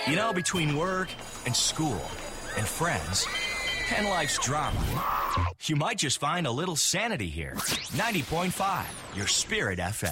You know, between work and school and friends and life's drama, you might just find a little sanity here. 90.5, your Spirit FM.